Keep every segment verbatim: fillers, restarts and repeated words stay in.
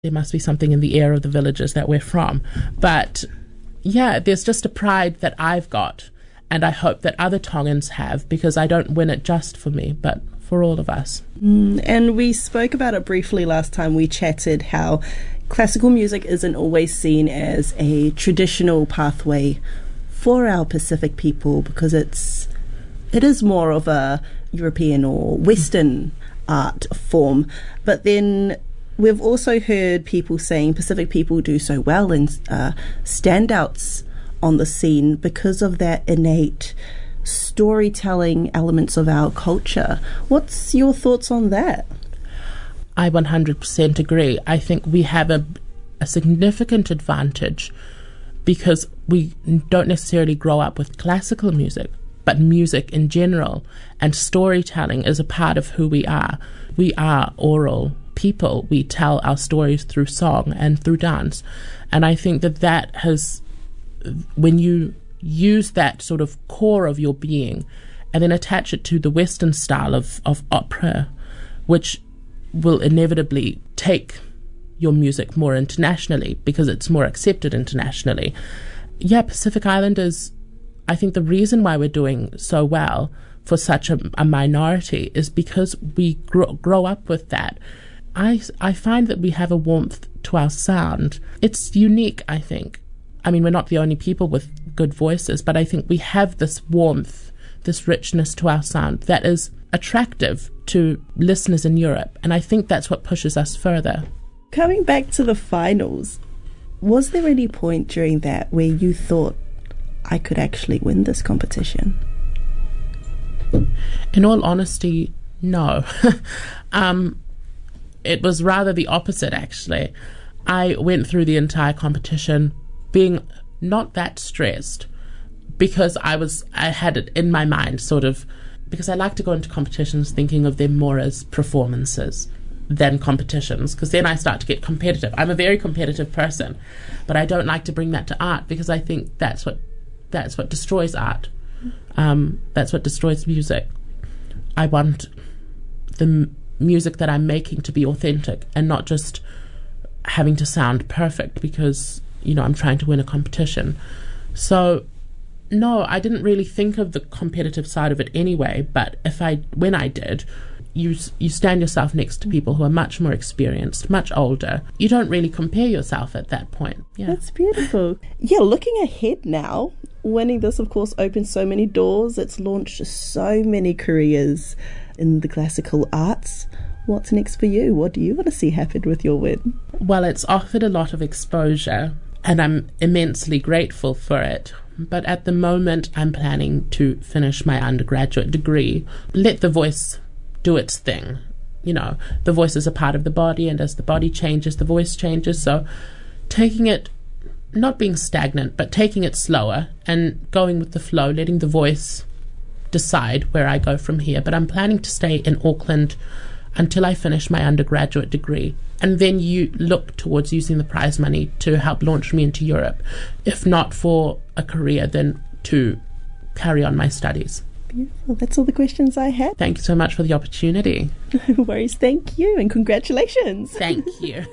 There must be something in the air of the villages that we're from. But yeah, there's just a pride that I've got, and I hope that other Tongans have, because I don't win it just for me, but for all of us. Mm, and we spoke about it briefly last time we chatted, how classical music isn't always seen as a traditional pathway for our Pacific people, because it's it is more of a European or Western art form. But then we've also heard people saying Pacific people do so well and uh, standouts on the scene because of that innate storytelling elements of our culture. What's your thoughts on that? I one hundred percent agree. I think we have a, a significant advantage because we don't necessarily grow up with classical music, but music in general, and storytelling is a part of who we are. We are oral people. We tell our stories through song and through dance. And I think that that has, when you use that sort of core of your being and then attach it to the Western style of, of opera, which will inevitably take your music more internationally because it's more accepted internationally. Yeah, Pacific Islanders, I think the reason why we're doing so well for such a, a minority is because we grow, grow up with that. I, I find that we have a warmth to our sound. It's unique, I think. I mean, we're not the only people with good voices, but I think we have this warmth, this richness to our sound that is attractive to listeners in Europe, and I think that's what pushes us further. Coming back to the finals, was there any point during that where you thought, I could actually win this competition? In all honesty, no. um, it was rather the opposite, actually. I went through the entire competition being not that stressed because I was I had it in my mind, sort of, because I like to go into competitions thinking of them more as performances than competitions, because then I start to get competitive. I'm a very competitive person, but I don't like to bring that to art because I think that's what that's what destroys art. Um, that's what destroys music. I want the m- music that I'm making to be authentic and not just having to sound perfect because, you know, I'm trying to win a competition. So no, I didn't really think of the competitive side of it anyway, but if I when I did, you you stand yourself next to people who are much more experienced, much older. You don't really compare yourself at that point. Yeah. That's beautiful. Yeah, looking ahead now, winning this, of course, opens so many doors. It's launched so many careers in the classical arts. What's next for you? What do you want to see happen with your win? Well, it's offered a lot of exposure, and I'm immensely grateful for it. But at the moment, I'm planning to finish my undergraduate degree. Let the voice do its thing. You know, the voice is a part of the body, and as the body changes, the voice changes. So taking it, not being stagnant, but taking it slower and going with the flow, letting the voice decide where I go from here. But I'm planning to stay in Auckland until I finish my undergraduate degree. And then you look towards using the prize money to help launch me into Europe. If not for a career, then to carry on my studies. Beautiful. That's all the questions I had. Thank you so much for the opportunity. No worries. Thank you, and congratulations. Thank you.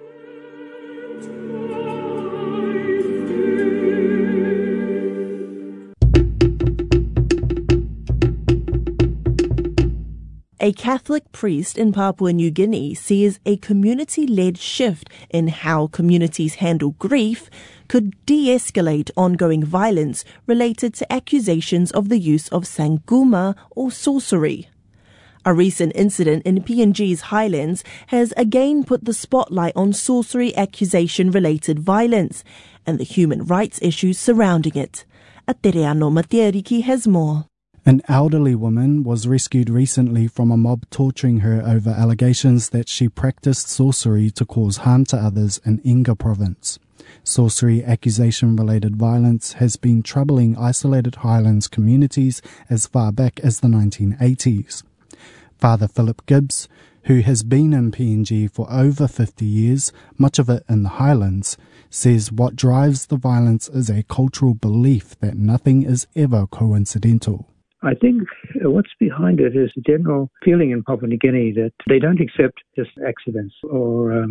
A Catholic priest in Papua New Guinea sees a community-led shift in how communities handle grief could de-escalate ongoing violence related to accusations of the use of sanguma or sorcery. A recent incident in P N G's Highlands has again put the spotlight on sorcery accusation-related violence and the human rights issues surrounding it. Atereano Matiariki has more. An elderly woman was rescued recently from a mob torturing her over allegations that she practiced sorcery to cause harm to others in Inga province. Sorcery accusation-related violence has been troubling isolated Highlands communities as far back as the nineteen eighties. Father Philip Gibbs, who has been in P N G for over fifty years, much of it in the Highlands, says what drives the violence is a cultural belief that nothing is ever coincidental. I think what's behind it is a general feeling in Papua New Guinea that they don't accept just accidents or um,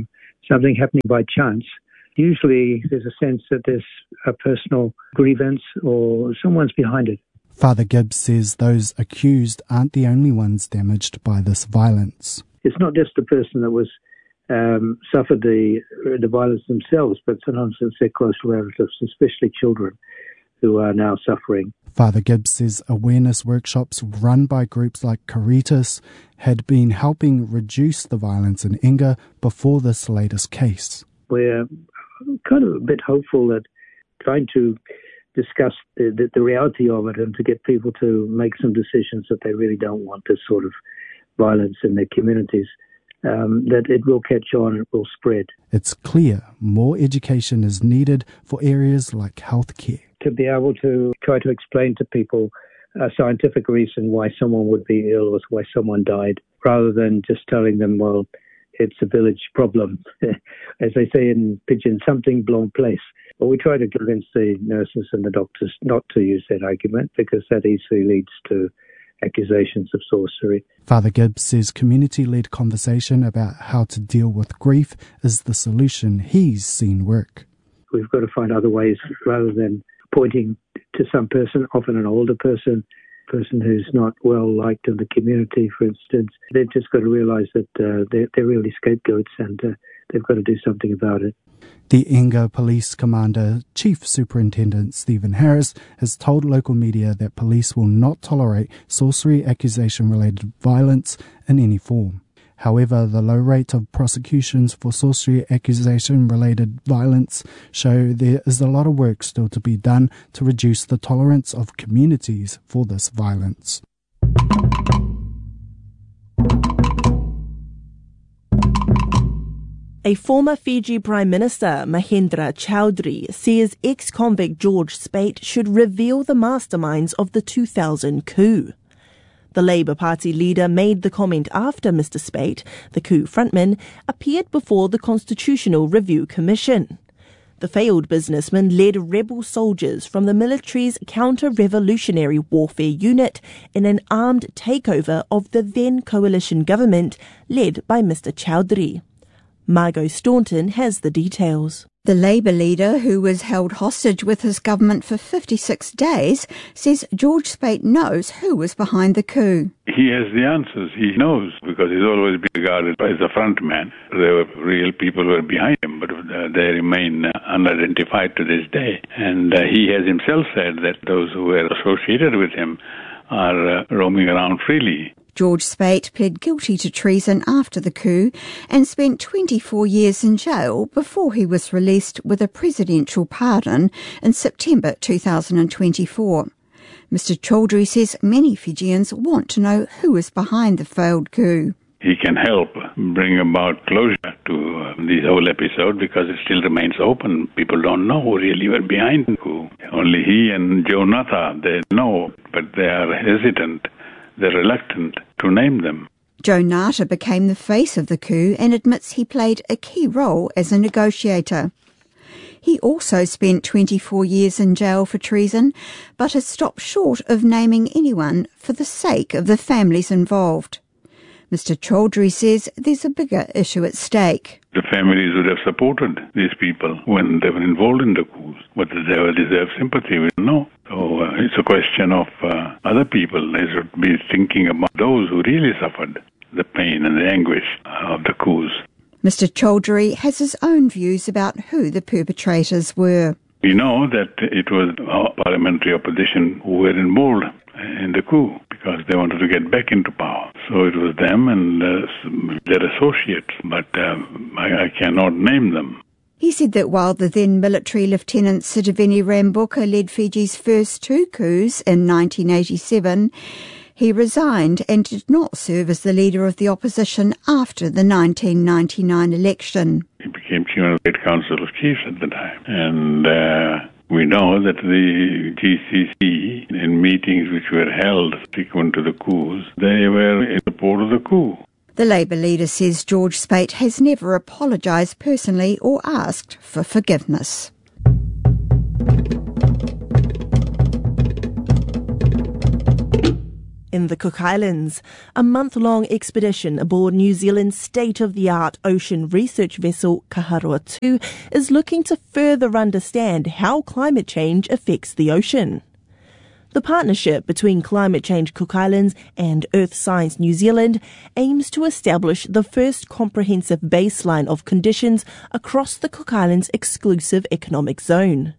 something happening by chance, usually there's a sense that there's a personal grievance or someone's behind it. Father Gibbs says those accused aren't the only ones damaged by this violence. It's not just the person that was um, suffered the the violence themselves, but sometimes it's their close relatives, especially children, who are now suffering. Father Gibbs says awareness workshops run by groups like Caritas had been helping reduce the violence in Inga before this latest case. We're kind of a bit hopeful that trying to discuss the, the, the reality of it and to get people to make some decisions that they really don't want this sort of violence in their communities, um, that it will catch on and it will spread. It's clear more education is needed for areas like healthcare. To be able to try to explain to people a scientific reason why someone would be ill or why someone died, rather than just telling them, well, it's a village problem. As they say in Pidgin, something blown place. But we try to convince the nurses and the doctors not to use that argument because that easily leads to accusations of sorcery. Father Gibbs says community-led conversation about how to deal with grief is the solution he's seen work. We've got to find other ways rather than pointing to some person, often an older person, person who's not well liked in the community, for instance. They've just got to realise that uh, they're, they're really scapegoats and uh, they've got to do something about it. The Inga Police Commander, Chief Superintendent Stephen Harris, has told local media that police will not tolerate sorcery accusation-related violence in any form. However, the low rate of prosecutions for sorcery accusation-related violence show there is a lot of work still to be done to reduce the tolerance of communities for this violence. A former Fiji Prime Minister, Mahendra Chaudhry, says ex-convict George Speight should reveal the masterminds of the two thousand coup. The Labour Party leader made the comment after Mister Speight, the coup frontman, appeared before the Constitutional Review Commission. The failed businessman led rebel soldiers from the military's counter-revolutionary warfare unit in an armed takeover of the then coalition government led by Mister Chaudhry. Margot Staunton has the details. The Labour leader, who was held hostage with his government for fifty-six days, says George Speight knows who was behind the coup. He has the answers. He knows because he's always been regarded as the front man. There were real people who were behind him, but uh, they remain uh, unidentified to this day. And uh, he has himself said that those who were associated with him are uh, roaming around freely. George Speight pled guilty to treason after the coup and spent twenty-four years in jail before he was released with a presidential pardon in September two thousand twenty-four. Mister Chaudhry says many Fijians want to know who is behind the failed coup. He can help bring about closure to uh, this whole episode because it still remains open. People don't know who really were behind the coup. Only he and Joe Natha, they know, but they are hesitant. They're reluctant to name them. Joe Natha became the face of the coup and admits he played a key role as a negotiator. He also spent twenty-four years in jail for treason, but has stopped short of naming anyone for the sake of the families involved. Mister Chaudhry says there's a bigger issue at stake. The families would have supported these people when they were involved in the coups. Whether they will deserve sympathy, we don't know. So uh, it's a question of uh, other people. They should be thinking about those who really suffered the pain and the anguish of the coups. Mister Chaudhry has his own views about who the perpetrators were. We know that it was our parliamentary opposition who were involved in the coup because they wanted to get back into power. So it was them and uh, their associates, but uh, I, I cannot name them. He said that while the then military Lieutenant Sitiveni Rambuka led Fiji's first two coups in nineteen eighty-seven, he resigned and did not serve as the leader of the opposition after the nineteen ninety-nine election. He became Chief of the State Council of Chiefs at the time. And uh, we know that the G C C, in meetings which were held subsequent to the coups, they were in support of the coup. The Labour leader says George Speight has never apologised personally or asked for forgiveness. In the Cook Islands, a month-long expedition aboard New Zealand's state-of-the-art ocean research vessel Kaharoa two is looking to further understand how climate change affects the ocean. The partnership between Climate Change Cook Islands and Earth Science New Zealand aims to establish the first comprehensive baseline of conditions across the Cook Islands' exclusive economic zone.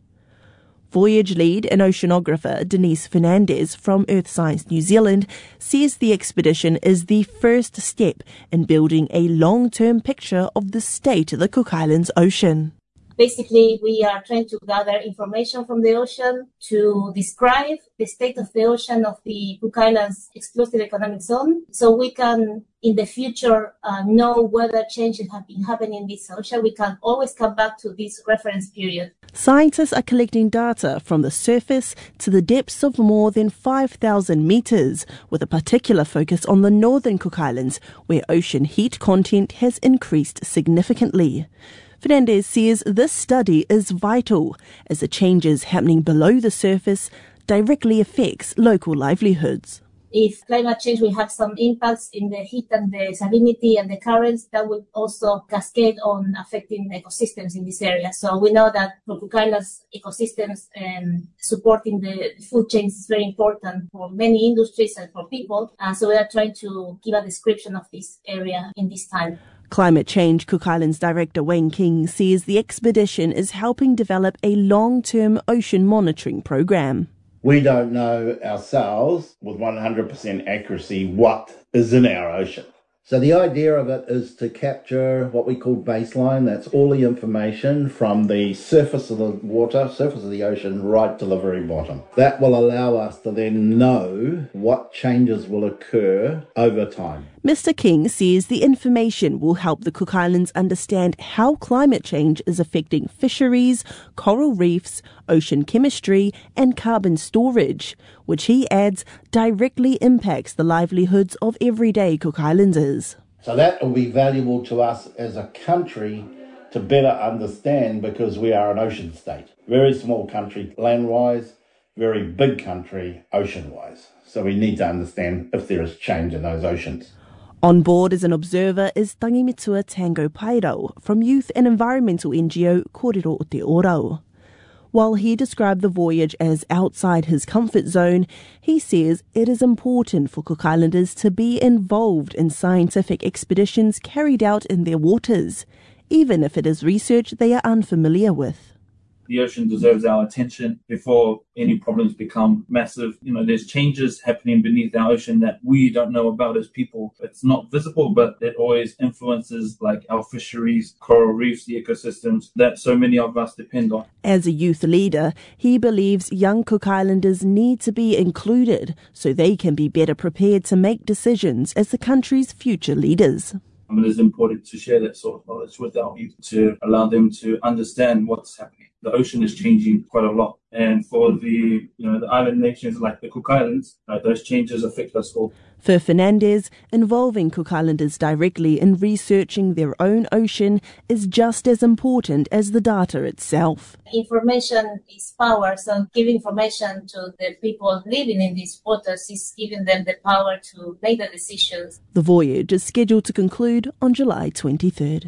Voyage lead and oceanographer Denise Fernandez from Earth Science New Zealand says the expedition is the first step in building a long-term picture of the state of the Cook Islands ocean. Basically, we are trying to gather information from the ocean to describe the state of the ocean of the Cook Islands exclusive economic zone, so we can, in the future, uh, know whether changes have been happening in this ocean. We can always come back to this reference period. Scientists are collecting data from the surface to the depths of more than five thousand metres, with a particular focus on the northern Cook Islands, where ocean heat content has increased significantly. Fernandez says this study is vital as the changes happening below the surface directly affects local livelihoods. If climate change will have some impacts in the heat and the salinity and the currents, that will also cascade on affecting ecosystems in this area. So we know that for Cook Islands ecosystems, um, supporting the food chain is very important for many industries and for people. And so we are trying to give a description of this area in this time. Climate Change Cook Islands Director Wayne King says the expedition is helping develop a long-term ocean monitoring program. We don't know ourselves with one hundred percent accuracy what is in our ocean. So the idea of it is to capture what we call baseline. That's all the information from the surface of the water, surface of the ocean, right to the very bottom. That will allow us to then know what changes will occur over time. Mister King says the information will help the Cook Islands understand how climate change is affecting fisheries, coral reefs, ocean chemistry and carbon storage, which he adds directly impacts the livelihoods of everyday Cook Islanders. So that will be valuable to us as a country to better understand, because we are an ocean state. Very small country land-wise, very big country ocean-wise. So we need to understand if there is change in those oceans. On board as an observer is Tangimitua Tango Pairau from youth and environmental N G O Kōrero o Te Orau. While he described the voyage as outside his comfort zone, he says it is important for Cook Islanders to be involved in scientific expeditions carried out in their waters, even if it is research they are unfamiliar with. The ocean deserves our attention before any problems become massive. You know, there's changes happening beneath our ocean that we don't know about as people. It's not visible, but it always influences like our fisheries, coral reefs, the ecosystems that so many of us depend on. As a youth leader, he believes young Cook Islanders need to be included so they can be better prepared to make decisions as the country's future leaders. I mean, it's important to share that sort of knowledge with our youth to allow them to understand what's happening. The ocean is changing quite a lot, and for the you know the island nations like the Cook Islands, uh, those changes affect us all. For Fernandez, involving Cook Islanders directly in researching their own ocean is just as important as the data itself. Information is power, so giving information to the people living in these waters is giving them the power to make the decisions. The voyage is scheduled to conclude on July twenty-third.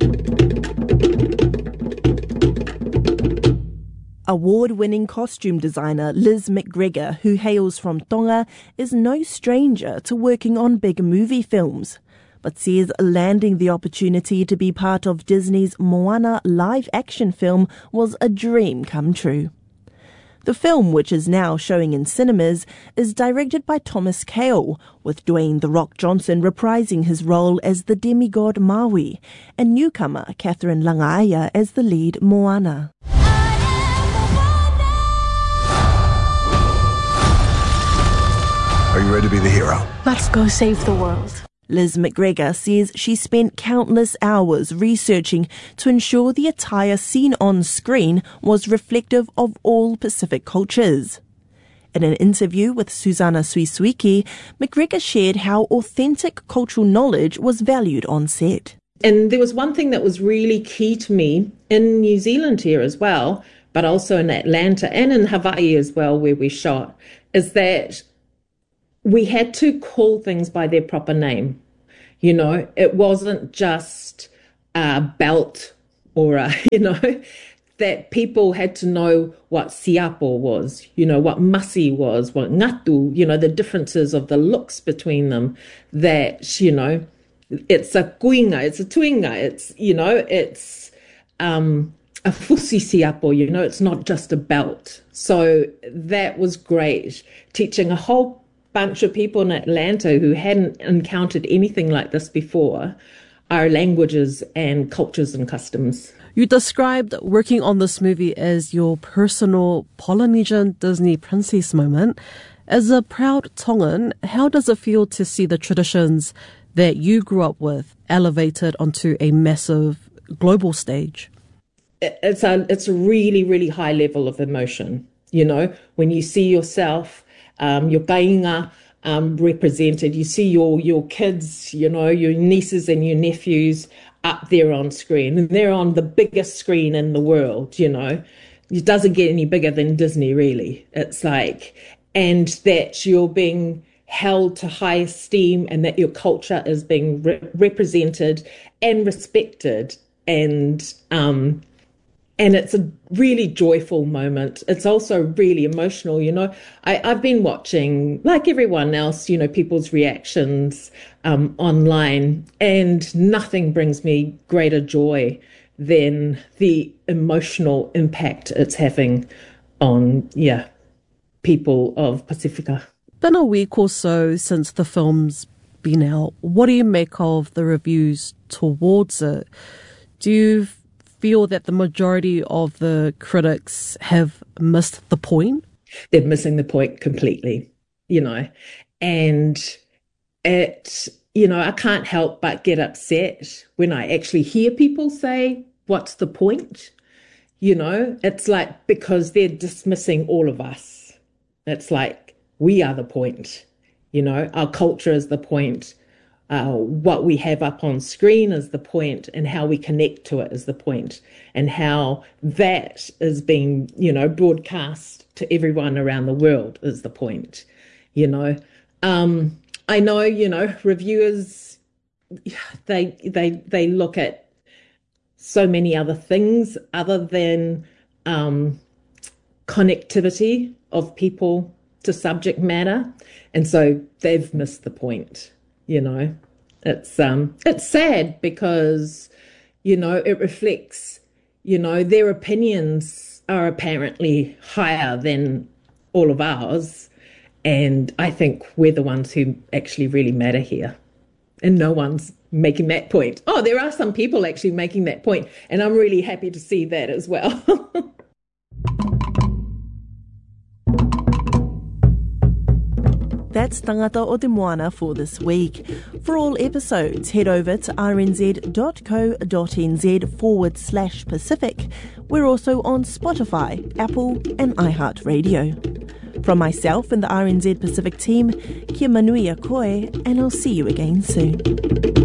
Award-winning costume designer Liz McGregor, who hails from Tonga, is no stranger to working on big movie films, but says landing the opportunity to be part of Disney's Moana live-action film was a dream come true. The film, which is now showing in cinemas, is directed by Thomas Kail, with Dwayne "The Rock" Johnson reprising his role as the demigod Maui, and newcomer Catherine Langaia as the lead Moana. Are you ready to be the hero? Let's go save the world. Liz McGregor says she spent countless hours researching to ensure the attire seen on screen was reflective of all Pacific cultures. In an interview with Susanna Suisuiki, McGregor shared how authentic cultural knowledge was valued on set. And there was one thing that was really key to me in New Zealand here as well, but also in Atlanta and in Hawaii as well, where we shot, is that we had to call things by their proper name. You know, it wasn't just a belt or a, you know, that people had to know what siapo was, you know, what masi was, what ngatu, you know, the differences of the looks between them, that, you know, it's a kuinga, it's a tuinga, it's, you know, it's um, a fusi siapo, you know, it's not just a belt. So that was great, teaching a whole bunch of people in Atlanta who hadn't encountered anything like this before, our languages and cultures and customs. You described working on this movie as your personal Polynesian Disney princess moment. As a proud Tongan, how does it feel to see the traditions that you grew up with elevated onto a massive global stage? It's a, it's a really, really high level of emotion. You know, when you see yourself, um, your kainga um, represented, you see your, your kids, you know, your nieces and your nephews up there on screen, and they're on the biggest screen in the world, you know. It doesn't get any bigger than Disney, really. It's like, and that you're being held to high esteem and that your culture is being re- represented and respected, and um and it's a really joyful moment. It's also really emotional, you know. I, I've been watching, like everyone else, you know, people's reactions um, online, and nothing brings me greater joy than the emotional impact it's having on, yeah, people of Pacifica. Been a week or so since the film's been out. What do you make of the reviews towards it? Do you feel that the majority of the critics have missed the point? They're missing the point completely, you know, and it, you know, I can't help but get upset when I actually hear people say, what's the point? You know, it's like, because they're dismissing all of us. It's like, we are the point, you know, our culture is the point. Uh, what we have up on screen is the point, and how we connect to it is the point, and how that is being, you know, broadcast to everyone around the world is the point, you know. Um, I know, you know, reviewers, they they they look at so many other things other than um, connectivity of people to subject matter, and so they've missed the point. You know, it's um, it's sad because, you know, it reflects, you know, their opinions are apparently higher than all of ours. And I think we're the ones who actually really matter here. And no one's making that point. Oh, there are some people actually making that point. And I'm really happy to see that as well. That's Tangata o Te Moana for this week. For all episodes, head over to rnz.co.nz forward slash Pacific. We're also on Spotify, Apple and iHeartRadio. From myself and the R N Z Pacific team, kia manuia koe, and I'll see you again soon.